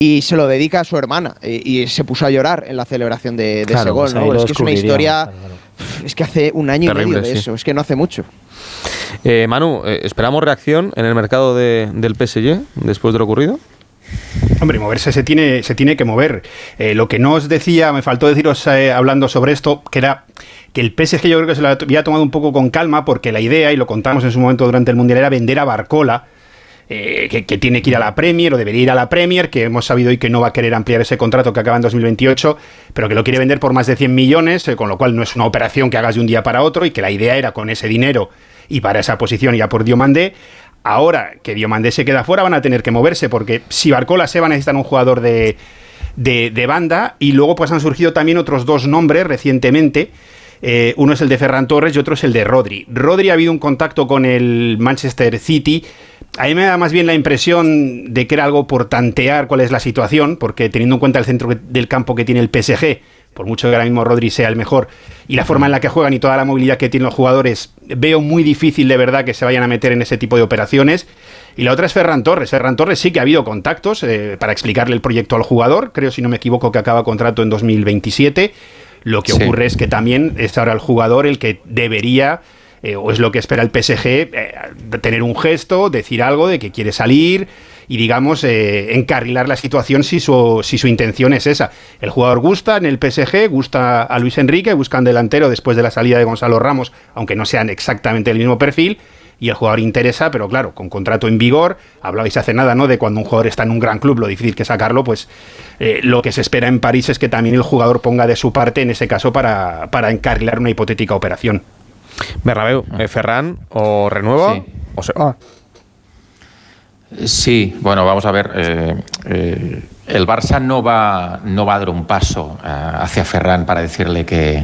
y se lo dedica a su hermana y se puso a llorar en la celebración de ese gol, ¿no? Es que es una historia, es que hace un año terrible, y medio de eso, es que no hace mucho. Manu, ¿esperamos reacción en el mercado del PSG después de lo ocurrido? Hombre, moverse se tiene que mover. Lo que no os decía, me faltó deciros hablando sobre esto, que era que el PSG yo creo que se lo había tomado un poco con calma, porque la idea, y lo contamos en su momento durante el Mundial, era vender a Barcola, que tiene que ir a la Premier, o debería ir a la Premier, que hemos sabido hoy que no va a querer ampliar ese contrato que acaba en 2028, pero que lo quiere vender por más de 100 millones, con lo cual no es una operación que hagas de un día para otro, y que la idea era con ese dinero y para esa posición ya por Diomandé. Ahora que Diomandé se queda fuera, van a tener que moverse, porque si Barcola se va, necesitan un jugador de banda, y luego pues han surgido también otros dos nombres recientemente. Uno es el de Ferran Torres y otro es el de Rodri. Rodri ha habido un contacto con el Manchester City. A mí me da más bien la impresión de que era algo por tantear cuál es la situación, porque teniendo en cuenta el centro del campo que tiene el PSG, por mucho que ahora mismo Rodri sea el mejor, y la forma en la que juegan y toda la movilidad que tienen los jugadores, veo muy difícil de verdad que se vayan a meter en ese tipo de operaciones. Y la otra es Ferran Torres. Ferran Torres sí que ha habido contactos para explicarle el proyecto al jugador. Creo, si no me equivoco, que acaba contrato en 2027. Lo que ocurre es que también es ahora el jugador el que debería, o es lo que espera el PSG, tener un gesto, decir algo de que quiere salir y, digamos, encarrilar la situación si su intención es esa. El jugador gusta en el PSG, gusta a Luis Enrique, buscan delantero después de la salida de Gonzalo Ramos, aunque no sean exactamente el mismo perfil, y el jugador interesa, pero claro, con contrato en vigor. Hablabais hace nada, ¿no?, de cuando un jugador está en un gran club, lo difícil que sacarlo. Pues lo que se espera en París es que también el jugador ponga de su parte, en ese caso, para encarrilar una hipotética operación. Bernabéu, Ferran o renueva o se va. Sí, bueno, vamos a ver. El Barça no va a dar un paso hacia Ferran para decirle que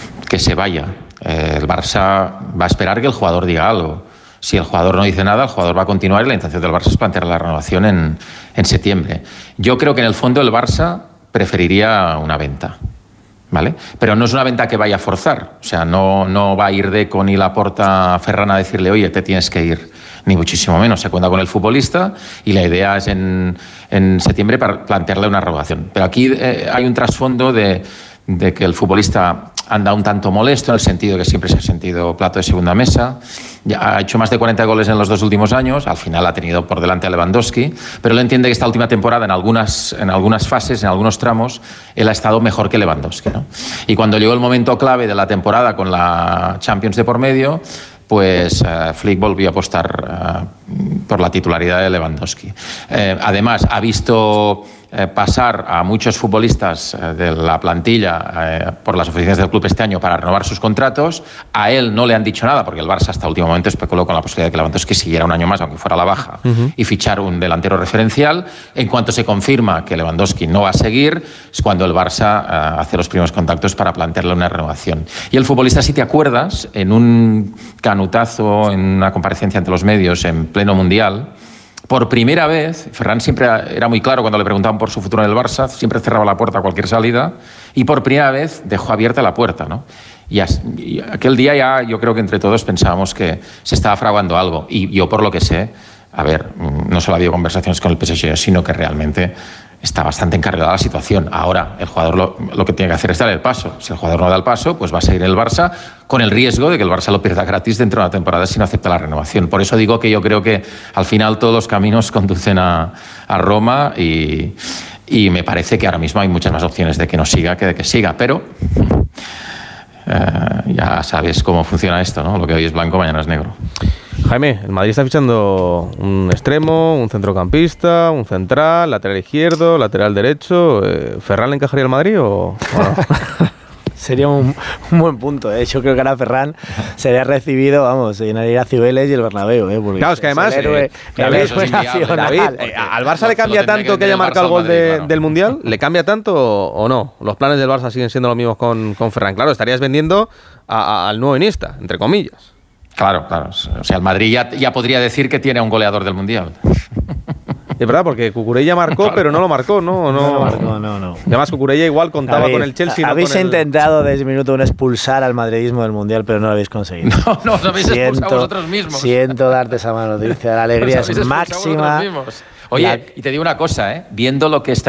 se vaya. El Barça va a esperar que el jugador diga algo. Si el jugador no dice nada, el jugador va a continuar, y la intención del Barça es plantear la renovación en septiembre. Yo creo que en el fondo el Barça preferiría una venta, ¿vale? Pero no es una venta que vaya a forzar. O sea, no va a ir Deco ni Laporta a Ferran a decirle, oye, te tienes que ir, ni muchísimo menos. Se cuenta con el futbolista y la idea es en septiembre para plantearle una renovación. Pero aquí hay un trasfondo de que el futbolista anda un tanto molesto, en el sentido de que siempre se ha sentido plato de segunda mesa. Ya ha hecho más de 40 goles en los 2 últimos años, al final ha tenido por delante a Lewandowski, pero él entiende que esta última temporada, en algunas fases, en algunos tramos, él ha estado mejor que Lewandowski, ¿no? Y cuando llegó el momento clave de la temporada, con la Champions de por medio, pues Flick volvió a apostar por la titularidad de Lewandowski. Además, ha visto pasar a muchos futbolistas de la plantilla por las oficinas del club este año para renovar sus contratos. A él no le han dicho nada, porque el Barça hasta el último momento especuló con la posibilidad de que Lewandowski siguiera un año más, aunque fuera a la baja, y fichar un delantero referencial. En cuanto se confirma que Lewandowski no va a seguir, es cuando el Barça hace los primeros contactos para plantearle una renovación. Y el futbolista, si te acuerdas, en un canutazo, en una comparecencia ante los medios en pleno Mundial, por primera vez, Ferran siempre era muy claro cuando le preguntaban por su futuro en el Barça, siempre cerraba la puerta a cualquier salida, y por primera vez dejó abierta la puerta, ¿no? Y aquel día ya yo creo que entre todos pensábamos que se estaba fraguando algo, y yo, por lo que sé, a ver, no solo ha habido conversaciones con el PSG, sino que realmente está bastante encarrilada la situación. Ahora, el jugador lo que tiene que hacer es dar el paso. Si el jugador no da el paso, pues va a seguir en el Barça, con el riesgo de que el Barça lo pierda gratis dentro de una temporada si no acepta la renovación. Por eso digo que yo creo que al final todos los caminos conducen a Roma, y me parece que ahora mismo hay muchas más opciones de que no siga que de que siga, pero ya sabes cómo funciona esto, ¿no? Lo que hoy es blanco, mañana es negro. Jaime, el Madrid está fichando un extremo, un centrocampista, un central, lateral izquierdo, lateral derecho. ¿Ferran le encajaría al Madrid o no? Sería un buen punto, ¿eh? Yo creo que ahora Ferran sería recibido, vamos, se llenaría Cibeles y el Bernabéu, claro, es que además David, ¿al Barça le cambia tanto que haya marcado el gol del Mundial? ¿Le cambia tanto o no? ¿Los planes del Barça siguen siendo los mismos con Ferran? Claro, estarías vendiendo al nuevo Iniesta, entre comillas. Claro. O sea, el Madrid ya podría decir que tiene a un goleador del Mundial. Es verdad, porque Cucurella marcó, claro, pero no lo marcó, ¿no? No. Además, Cucurella igual contaba con el Chelsea. Habéis intentado desde minuto uno expulsar al madridismo del Mundial, pero no lo habéis conseguido. No, os habéis expulsado vosotros mismos. Siento darte esa mano, dice. La alegría es máxima. Oye, y te digo una cosa, viendo lo que está